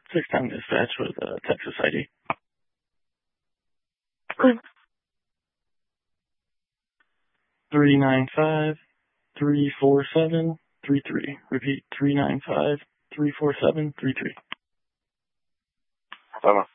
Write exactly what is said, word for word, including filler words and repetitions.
Six-time dispatch with uh, Texas I D. Three nine five three four seven three three. Repeat, three nine five three four seven three three. Bye-bye.